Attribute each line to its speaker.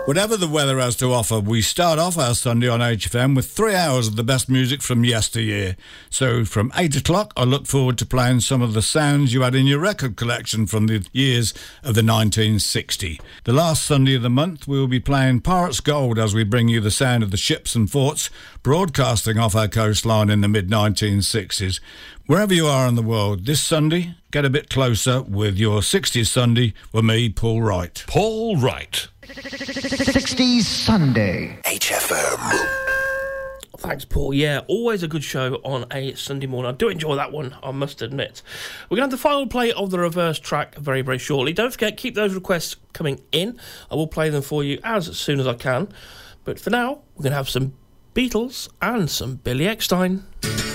Speaker 1: Whatever the weather has to offer, we start off our Sunday on HFM with 3 hours of the best music from yesteryear. So from 8 o'clock, I look forward to playing some of the sounds you had in your record collection from the years of the 1960. The last Sunday of the month, we will be playing Pirates Gold as we bring you the sound of the ships and forts broadcasting off our coastline in the mid-1960s. Wherever you are in the world, this Sunday, get a bit closer with your 60s Sunday with me, Paul Wright.
Speaker 2: Paul Wright.
Speaker 3: 60s Sunday.
Speaker 4: HFM.
Speaker 5: Thanks, Paul. Yeah, always a good show on a Sunday morning. I do enjoy that one, I must admit. We're going to have the final play of the reverse track very, very shortly. Don't forget, keep those requests coming in. I will play them for you as soon as I can. But for now, we're going to have some Beatles and some Billy Eckstine.